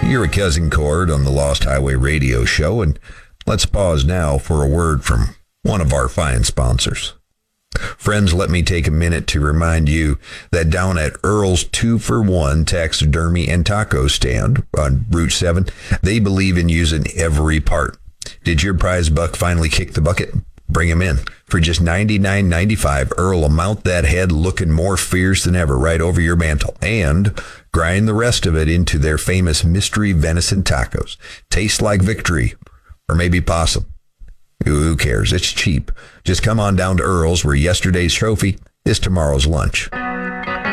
You're a Cousin Cord on the Lost Highway Radio Show, and let's pause now for a word from one of our fine sponsors. Friends, let me take a minute to remind you that down at Earl's 2-for-1 taxidermy and taco stand on Route 7, they believe in using every part. Did your prize buck finally kick the bucket? Bring him in. For just $99.95, Earl will mount that head looking more fierce than ever right over your mantle and grind the rest of it into their famous mystery venison tacos. Taste like victory, or maybe possum. Who cares? It's cheap. Just come on down to Earl's, where yesterday's trophy is tomorrow's lunch.